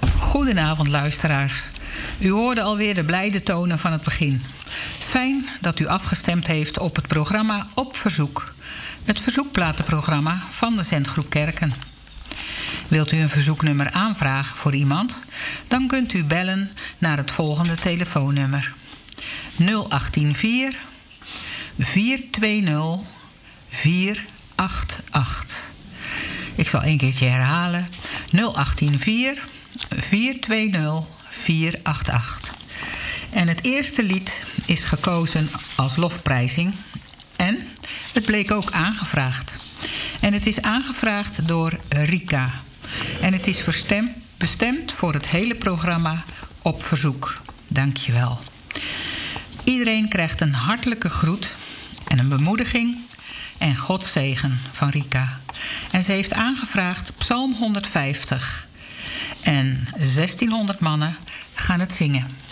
Goedenavond, luisteraars. U hoorde alweer de blijde tonen van het begin. Fijn dat u afgestemd heeft op het programma Op Verzoek. Het verzoekplatenprogramma van de Zendgroep Kerken. Wilt u een verzoeknummer aanvragen voor iemand? Dan kunt u bellen naar het volgende telefoonnummer. 0184 420 488. Ik zal een keertje herhalen. 0184 420 488. En het eerste lied is gekozen als lofprijzing. En het bleek ook aangevraagd. En het is aangevraagd door Rika. En het is bestemd voor het hele programma Op Verzoek. Dank je wel. Iedereen krijgt een hartelijke groet en een bemoediging en Gods zegen van Rika. En ze heeft aangevraagd Psalm 150. En 1600 mannen gaan het zingen.